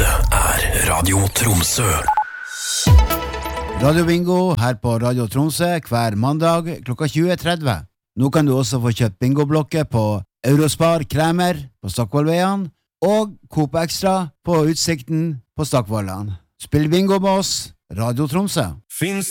Dette Radio Tromsø. Radio Bingo her på Radio Tromsø hver mandag klokka 20.30. Nå kan du også få kjøpt bingoblokker på Eurospar Kremer på Stockvollveien og Coop Extra på Utsikten på Stockvollan. Spill bingo med oss, Radio Tromsø. Finns